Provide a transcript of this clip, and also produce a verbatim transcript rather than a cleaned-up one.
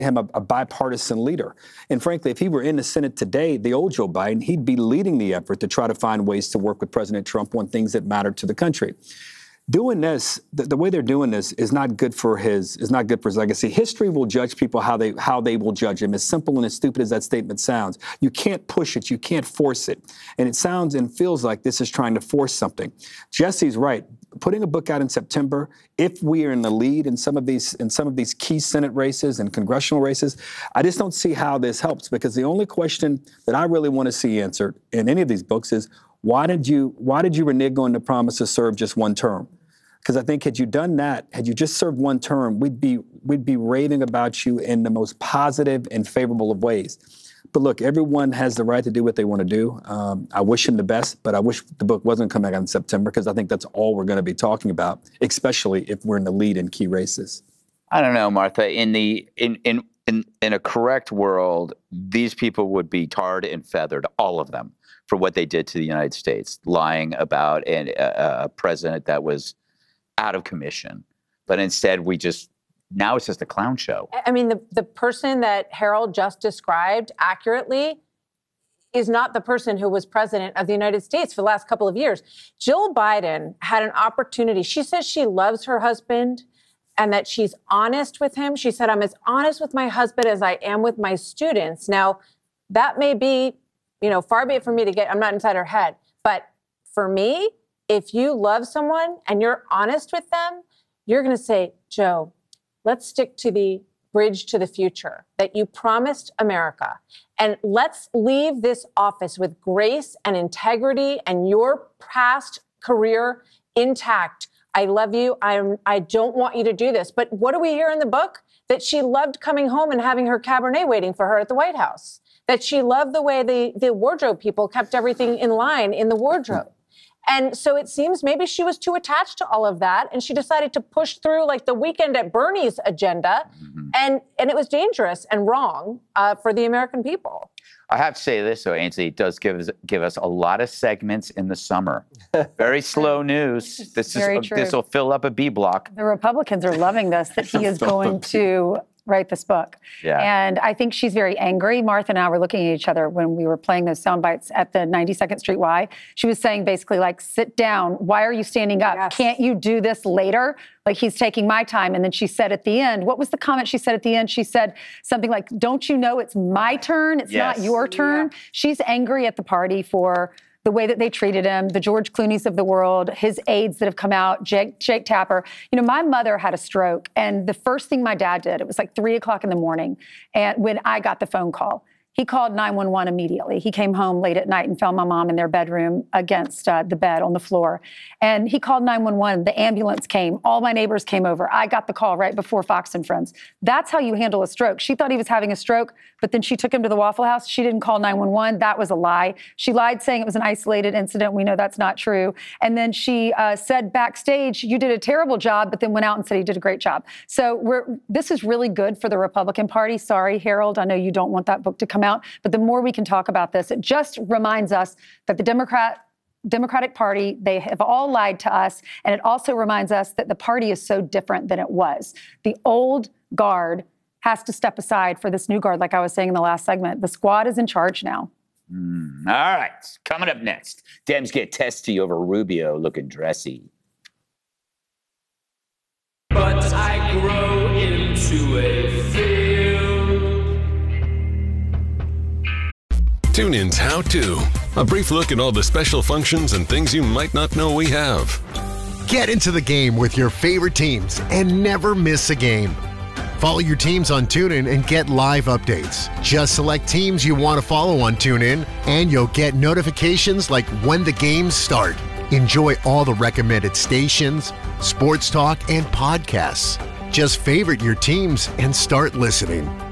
him a, a bipartisan leader. And frankly, if he were in the Senate today, the old Joe Biden, he'd be leading the effort to try to find ways to work with President Trump on things that matter to the country. Doing this, the, the way they're doing this is not good for his, is not good for his legacy. History will judge people how they how they will judge him. As simple and as stupid as that statement sounds, you can't push it, you can't force it. And it sounds and feels like this is trying to force something. Jesse's right. Putting a book out in September, if we are in the lead in some of these in some of these key Senate races and congressional races, I just don't see how this helps, because the only question that I really want to see answered in any of these books is why did you why did you renege on the promise to serve just one term? Because I think had you done that, had you just served one term, we'd be we'd be raving about you in the most positive and favorable of ways. But look, everyone has the right to do what they want to do. Um, I wish him the best, but I wish the book wasn't coming out in September, because I think that's all we're going to be talking about, especially if we're in the lead in key races. I don't know, Martha. In the in in in, in a correct world, these people would be tarred and feathered, all of them, for what they did to the United States, lying about an, a, a president that was out of commission. But instead, we just now it's just a clown show. I mean, the, the person that Harold just described accurately is not the person who was president of the United States for the last couple of years. Jill Biden had an opportunity. She says she loves her husband and that she's honest with him. She said, I'm as honest with my husband as I am with my students. Now, that may be, you know, far be it from me to get, I'm not inside her head. But for me, if you love someone and you're honest with them, you're going to say, Joe, let's stick to the bridge to the future that you promised America. And let's leave this office with grace and integrity and your past career intact. I love you. I'm, I don't want you to do this. But what do we hear in the book? That she loved coming home and having her Cabernet waiting for her at the White House. That she loved the way the, the wardrobe people kept everything in line in the wardrobe. And so it seems maybe she was too attached to all of that, and she decided to push through like the Weekend at Bernie's agenda, mm-hmm. and, and it was dangerous and wrong uh, for the American people. I have to say this, though, Ainsley, it does give us, give us a lot of segments in the summer. Very slow news. This is this will fill up a B block. The Republicans are loving this, that he is going to write this book. Yeah. And I think she's very angry. Martha and I were looking at each other when we were playing those sound bites at the ninety-second Street Y. She was saying basically like, sit down. Why are you standing up? Yes. Can't you do this later? Like, he's taking my time. And then she said at the end, what was the comment she said at the end? She said something like, don't you know it's my turn? It's yes. not your turn. Yeah. She's angry at the party for the way that they treated him, the George Clooney's of the world, his aides that have come out, Jake, Jake Tapper. You know, my mother had a stroke, and the first thing my dad did, it was like three o'clock in the morning, and when I got the phone call, he called nine one one immediately. He came home late at night and found my mom in their bedroom against uh, the bed on the floor. And he called nine one one. The ambulance came. All my neighbors came over. I got the call right before Fox and Friends. That's how you handle a stroke. She thought he was having a stroke, but then she took him to the Waffle House. She didn't call nine one one. That was a lie. She lied saying it was an isolated incident. We know that's not true. And then she uh, said backstage, you did a terrible job, but then went out and said he did a great job. So we're, this is really good for the Republican Party. Sorry, Harold, I know you don't want that book to come out, but the more we can talk about this, it just reminds us that the Democrat Democratic Party, they have all lied to us. And it also reminds us that the party is so different than it was. The old guard has to step aside for this new guard, like I was saying in the last segment. The squad is in charge now. Mm, all right. Coming up next, Dems get testy over Rubio looking dressy. But I grow into a field. TuneIn's How To. A brief look at all the special functions and things you might not know we have. Get into the game with your favorite teams and never miss a game. Follow your teams on TuneIn and get live updates. Just select teams you want to follow on TuneIn, and you'll get notifications like when the games start. Enjoy all the recommended stations, sports talk, and podcasts. Just favorite your teams and start listening.